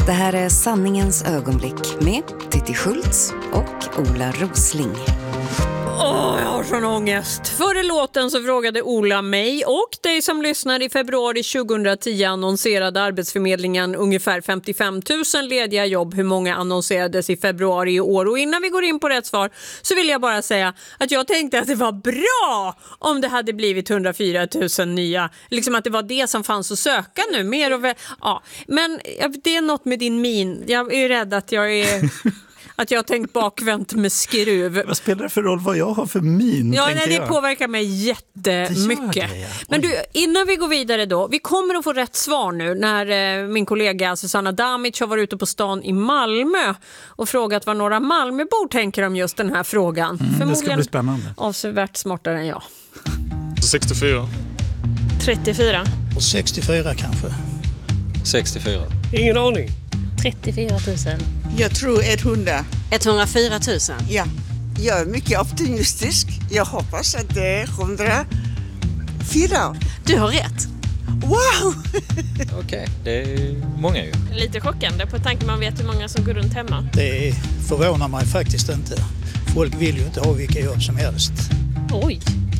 Det här är Sanningens ögonblick med Titti Schultz och Ola Rosling. Jag har sån ångest. Före låten så frågade Ola mig och dig som lyssnar. I februari 2010 annonserade Arbetsförmedlingen ungefär 55 000 lediga jobb. Hur många annonserades i februari i år? Och innan vi går in på rätt svar så vill jag bara säga att jag tänkte att det var bra om det hade blivit 104 000 nya. Liksom att det var det som fanns att söka nu. Mer och ja. Men det är något med din min. Jag är rädd att jag är... Att jag har tänkt bakvänt med skruv. Vad spelar det för roll vad jag har för min? Ja, nej, det påverkar mig jättemycket. Det, ja. Men du, innan vi går vidare då. Vi kommer att få rätt svar nu när min kollega Susanna Damic har varit ute på stan i Malmö och frågat vad några Malmöbor tänker om just den här frågan. Det ska bli spännande. Avsevärt smartare än jag. 64. 34. 64 kanske. 64. Ingen aning. 34 000. Jag tror 100. 104 000. Ja, jag är mycket optimistisk. Jag hoppas att det är 104. Du har rätt. Wow! Okej, det är många ju. Lite chockande på tanke man vet hur många som går runt hemma. Det förvånar mig faktiskt inte. Folk vill ju inte ha vilka jobb som helst. Oj.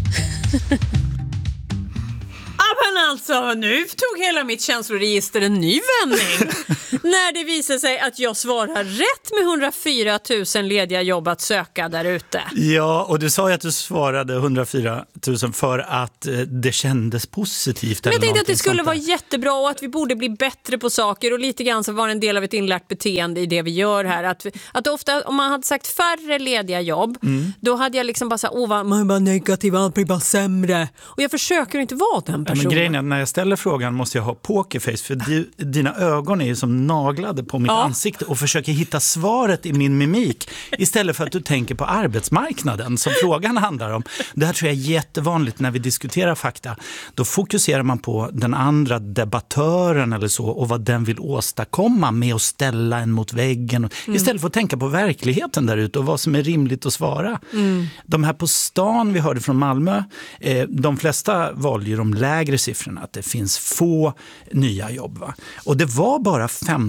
Men alltså, nu tog hela mitt känsloregister en ny vändning. När det visar sig att jag svarar rätt med 104 000 lediga jobb att söka där ute. Ja, och du sa ju att du svarade 104 000 för att det kändes positivt. Men jag tänkte att det skulle vara jättebra och att vi borde bli bättre på saker. Och lite grann så var det en del av ett inlärt beteende i det vi gör här. Att ofta, om man hade sagt färre lediga jobb, då hade jag liksom bara sagt, man är bara negativ, allt blir bara sämre. Och jag försöker inte vara den personen. Men grejen är, när jag ställer frågan måste jag ha pokerface, för dina ögon är ju som naglade på mitt ansikte och försöker hitta svaret i min mimik istället för att du tänker på arbetsmarknaden som frågan handlar om. Det här tror jag är jättevanligt när vi diskuterar fakta. Då fokuserar man på den andra debattören eller så och vad den vill åstadkomma med att ställa en mot väggen. Istället för att tänka på verkligheten där ute och vad som är rimligt att svara. De här på stan vi hörde från Malmö, de flesta valde ju de lägre siffrorna, att det finns få nya jobb. Va? Och det var bara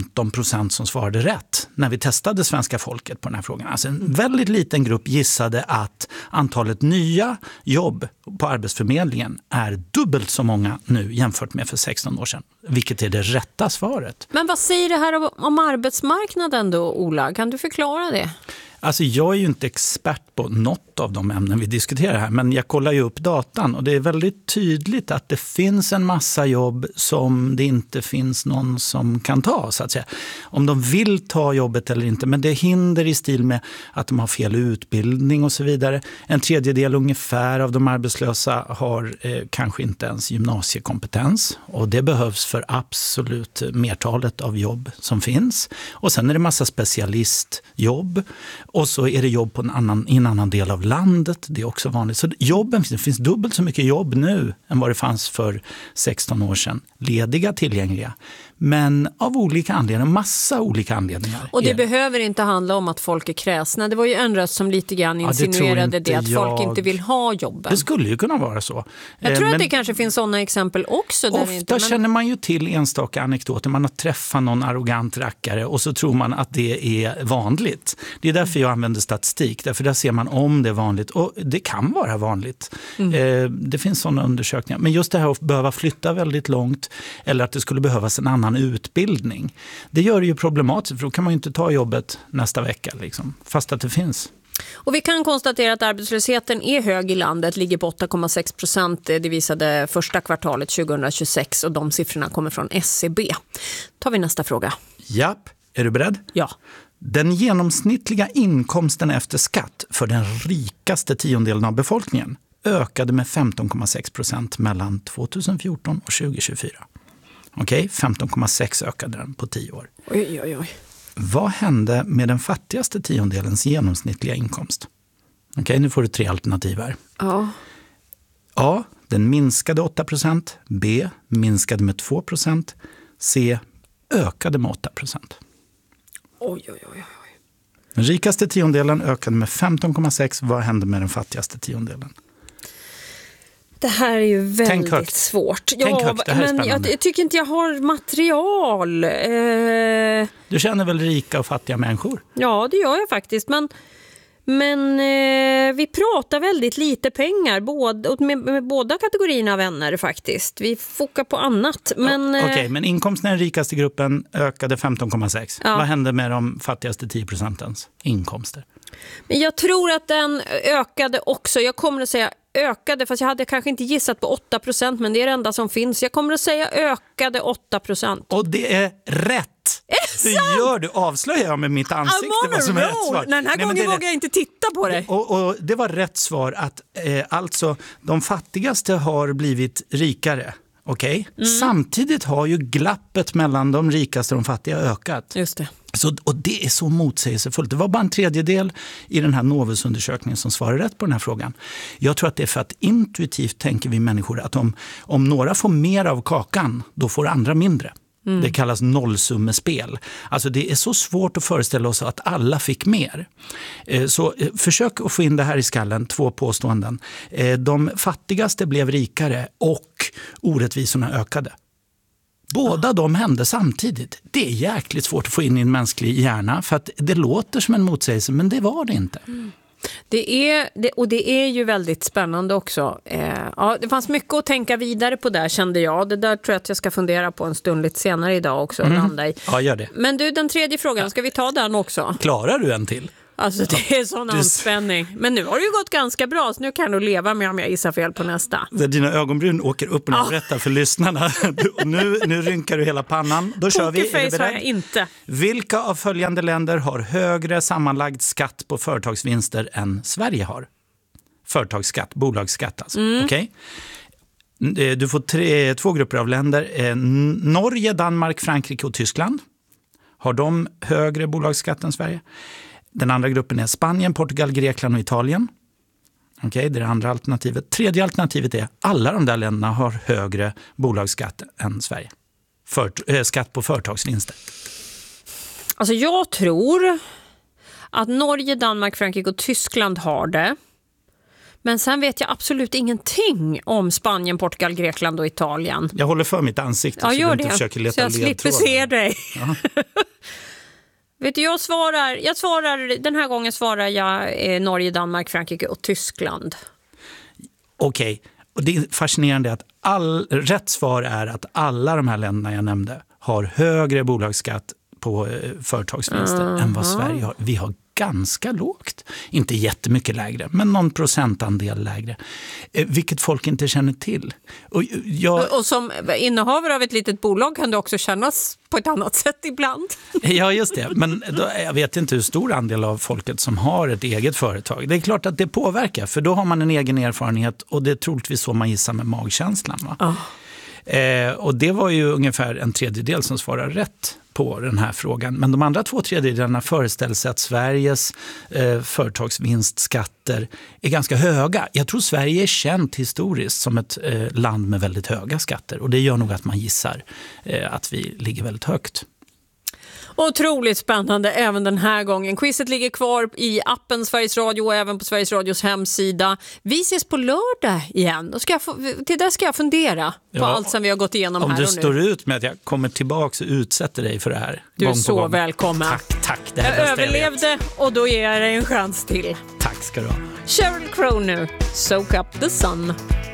15% som svarade rätt när vi testade svenska folket på den här frågan. Alltså en väldigt liten grupp gissade att antalet nya jobb på Arbetsförmedlingen är dubbelt så många nu jämfört med för 16 år sedan. Vilket är det rätta svaret. Men vad säger det här om arbetsmarknaden då, Ola? Kan du förklara det? Alltså jag är ju inte expert på något av de ämnen vi diskuterar här, men jag kollar ju upp datan och det är väldigt tydligt att det finns en massa jobb som det inte finns någon som kan ta, så att säga. Om de vill ta jobbet eller inte, men det är hinder i stil med att de har fel utbildning och så vidare. En tredjedel ungefär av de arbetslösa har kanske inte ens gymnasiekompetens och det behövs för absolut mertalet av jobb som finns. Och sen är det massa specialistjobb. Och så är det jobb på i en annan del av landet. Det är också vanligt. Så det finns dubbelt så mycket jobb nu än vad det fanns för 16 år sedan. Lediga, tillgängliga. Men av olika anledningar, massa olika anledningar. Och det behöver inte handla om att folk är kräsna. Det var ju en röst som lite grann insinuerade det att folk inte vill ha jobben. Det skulle ju kunna vara så. Jag tror att det kanske finns sådana exempel också. Där ofta känner man ju till enstaka anekdoter. Man har träffat någon arrogant rackare och så tror man att det är vanligt. Det är därför jag använder statistik. Därför där ser man om det är vanligt. Och det kan vara vanligt. Det finns sådana undersökningar. Men just det här att behöva flytta väldigt långt eller att det skulle behövas en annan utbildning. Det gör det ju problematiskt, för då kan man ju inte ta jobbet nästa vecka liksom, fast att det finns. Och vi kan konstatera att arbetslösheten är hög i landet, ligger på 8,6%. Det visade första kvartalet 2026 och de siffrorna kommer från SCB. Tar vi nästa fråga. Japp, är du beredd? Ja. Den genomsnittliga inkomsten efter skatt för den rikaste tiondelen av befolkningen ökade med 15,6% mellan 2014 och 2024. Okej, 15,6 ökade den på 10 år. Oj. Vad hände med den fattigaste tiondelens genomsnittliga inkomst? Okej, nu får du 3 alternativ här. Ja. A, den minskade 8%. B, minskade med 2%. C, ökade med 8%. Oj. Den rikaste tiondelen ökade med 15,6. Vad hände med den fattigaste tiondelen? Det här är ju väldigt svårt. Tänk högt, det här är men spännande. jag tycker inte jag har material. Du känner väl rika och fattiga människor? Ja, det gör jag faktiskt. Men vi pratar väldigt lite pengar med båda kategorierna av vänner faktiskt. Vi fokar på annat. Okej, men inkomsten i den rikaste gruppen ökade 15,6. Ja. Vad hände med de fattigaste 10%ens inkomster? Men jag tror att den ökade också. Jag kommer att säga ökade, fast jag hade kanske inte gissat på 8%, men det är det enda som finns. Jag kommer att säga ökade 8%. Och det är rätt! Hur gör du? Avslöjar jag med mitt ansikte vad som är rätt svar? Den här gången vågar jag inte titta på det. Och det var rätt svar att alltså de fattigaste har blivit rikare. Okej? Samtidigt har ju glappet mellan de rikaste och de fattiga ökat. Just det. Och det är så motsägelsefullt. Det var bara en tredjedel i den här Novus-undersökningen som svarade rätt på den här frågan. Jag tror att det är för att intuitivt tänker vi människor att om några får mer av kakan, då får andra mindre. Det kallas nollsummespel. Alltså det är så svårt att föreställa oss att alla fick mer. Så försök att få in det här i skallen, 2 påståenden. De fattigaste blev rikare och orättvisorna ökade. Båda de hände samtidigt. Det är jäkligt svårt att få in i en mänsklig hjärna för att det låter som en motsägelse, men det var det inte. Det är ju väldigt spännande också. Ja, det fanns mycket att tänka vidare på där, kände jag. Det där tror jag att jag ska fundera på en stund lite senare idag också. Landa i. Ja, gör det. Men du, den tredje frågan, ska vi ta den också? Klarar du en till? Alltså det är sån anspänning. Men nu har det ju gått ganska bra, så nu kan du leva med om jag gissar fel på nästa. Dina ögonbryn åker upp och ner, berättar för lyssnarna. Nu rynkar du hela pannan. Då kör vi. Pokerface har jag inte. Vilka av följande länder har högre sammanlagd skatt på företagsvinster än Sverige har? Bolagsskatt alltså. Okej? Du får 2 grupper av länder. Norge, Danmark, Frankrike och Tyskland. Har de högre bolagsskatt än Sverige? Den andra gruppen är Spanien, Portugal, Grekland och Italien. Okej, det är det andra alternativet. Tredje alternativet är alla de där länderna har högre bolagsskatt än Sverige. Skatt på företagsvinster. Alltså jag tror att Norge, Danmark, Frankrike och Tyskland har det. Men sen vet jag absolut ingenting om Spanien, Portugal, Grekland och Italien. Jag håller för mitt ansikte så gör du det. inte försöker leta så jag slipper se dig. Ja. Vet du, jag svarar den här gången svarar jag Norge, Danmark, Frankrike och Tyskland. Okej, och det är fascinerande att rätt svar är att alla de här länderna jag nämnde har högre bolagsskatt på företagsvinster än vad Sverige har. Vi har ganska lågt, inte jättemycket lägre, men någon procentandel lägre, vilket folk inte känner till. Och som innehavare av ett litet bolag kan det också kännas på ett annat sätt ibland. Ja, just det. Men jag vet inte hur stor andel av folket som har ett eget företag. Det är klart att det påverkar, för då har man en egen erfarenhet och det är troligtvis så man gissar med magkänslan. Va? Och det var ju ungefär en tredjedel som svarar rätt på den här frågan. Men de andra 2 tredjedelarna föreställer sig att Sveriges företagsvinstskatter är ganska höga. Jag tror Sverige är känt historiskt som ett land med väldigt höga skatter. Och det gör nog att man gissar att vi ligger väldigt högt. Otroligt spännande även den här gången. Quizet ligger kvar i appen Sveriges Radio och även på Sveriges Radios hemsida. Vi ses på lördag igen. Till det ska jag fundera på allt som vi har gått igenom här och nu. Om du står ut med att jag kommer tillbaka och utsätter dig för det här. Du är så välkommen. Tack. Jag överlevde och då ger jag dig en chans till. Tack ska du ha. Sheryl Crow nu. Soak up the sun.